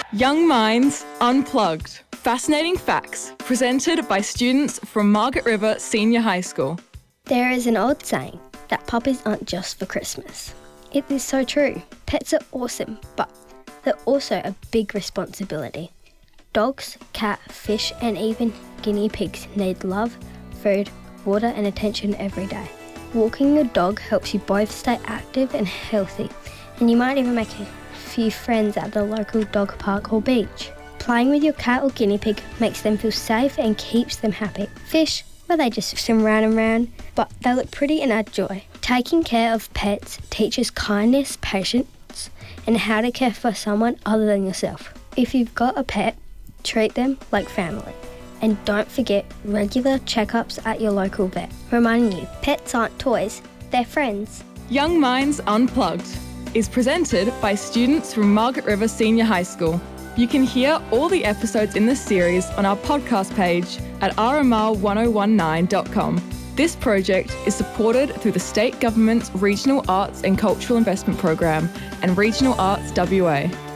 Young Minds Unplugged. Fascinating facts presented by students from Margaret River Senior High School. There is an old saying that puppies aren't just for Christmas. It is so true. Pets are awesome, but they're also a big responsibility. Dogs, cat, fish, and even guinea pigs need love, food, water, and attention every day. Walking your dog helps you both stay active and healthy, and you might even make a few friends at the local dog park or beach. Playing with your cat or guinea pig makes them feel safe and keeps them happy. Fish, well, they just swim round and round, but they look pretty and add joy. Taking care of pets teaches kindness, patience, and how to care for someone other than yourself. If you've got a pet, treat them like family. And don't forget regular checkups at your local vet. Reminding you, pets aren't toys, they're friends. Young Minds Unplugged is presented by students from Margaret River Senior High School. You can hear all the episodes in this series on our podcast page at rmr1019.com. This project is supported through the State Government's Regional Arts and Cultural Investment Program and Regional Arts WA.